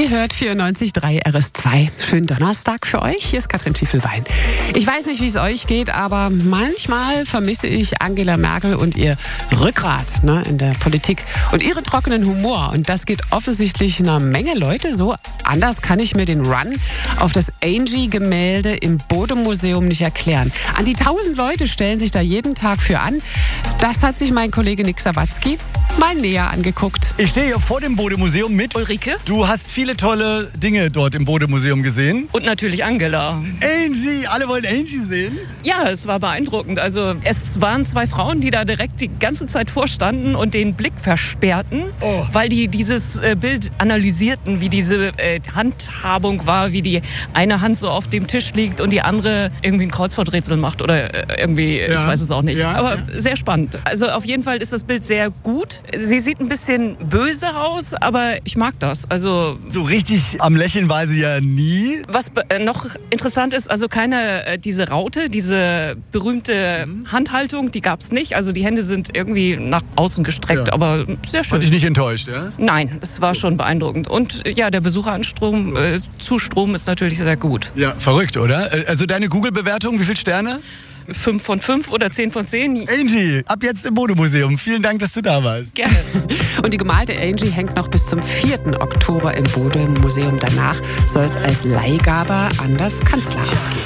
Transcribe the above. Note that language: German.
Ihr hört 94.3 RS2. Schönen Donnerstag für euch. Hier ist Katrin Schiefelbein. Ich weiß nicht, wie es euch geht, aber manchmal vermisse ich Angela Merkel und ihr Rückgrat in der Politik und ihren trockenen Humor. Und das geht offensichtlich einer Menge Leute so. Anders kann ich mir den Run auf das Angie-Gemälde im Bode-Museum nicht erklären. An die 1000 Leute stellen sich da jeden Tag für an. Das hat sich mein Kollege Nick Sawatzki mal näher angeguckt. Ich stehe hier vor dem Bode-Museum mit Ulrike. Du hast viele tolle Dinge dort im Bode-Museum gesehen. Und natürlich Angela. Angie, alle wollen Angie sehen. Ja, es war beeindruckend. Also es waren 2 Frauen, die da direkt die ganze Zeit vorstanden und den Blick versperrten, weil die dieses Bild analysierten, wie diese Handhabung war, wie die eine Hand so auf dem Tisch liegt und die andere irgendwie ein Kreuzworträtsel macht oder irgendwie, ich weiß es auch nicht. Ja, aber sehr spannend. Also auf jeden Fall ist das Bild sehr gut. Sie sieht ein bisschen böse aus, aber ich mag das. Also so richtig am Lächeln war sie ja nie. was noch interessant ist, also keine diese Raute, diese berühmte Handhaltung, die gab es nicht. Also die Hände sind irgendwie nach außen gestreckt, aber sehr schön. Fand ich nicht enttäuscht, ja? Nein, es war schon beeindruckend. Und ja, der Besucherzustrom ist natürlich sehr gut. Ja, verrückt, oder? Also deine Google-Bewertung, wie viele Sterne? 5 von 5 oder 10 von 10? Angie, ab jetzt im Bode-Museum. Vielen Dank, dass du da warst. Gerne. Und die gemalte Angie hängt noch bis zum 4. Oktober im Bode-Museum. Danach soll es als Leihgabe an das Kanzleramt gehen.